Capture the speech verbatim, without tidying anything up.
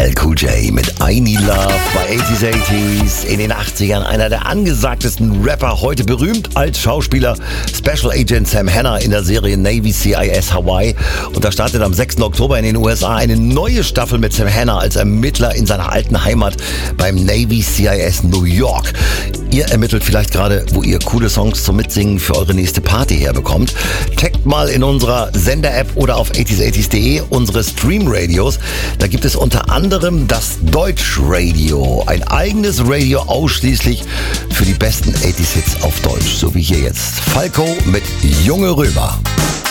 L Cool J mit I Need Love bei achtziger achtziger. In den achtzigern einer der angesagtesten Rapper, heute berühmt als Schauspieler, Special Agent Sam Hanna in der Serie Navy C I S Hawaii. Und da startet am sechsten Oktober in den U S A eine neue Staffel mit Sam Hanna als Ermittler in seiner alten Heimat beim Navy C I S New York. Ihr ermittelt vielleicht gerade, wo ihr coole Songs zum Mitsingen für eure nächste Party herbekommt. Checkt mal in unserer Sender-App oder auf achtziger achtziger punkt de unsere Stream-Radios. Da gibt es unter anderem das Deutsch-Radio. Ein eigenes Radio ausschließlich für die besten achtziger Hits auf Deutsch. So wie hier jetzt Falco mit Junge Römer.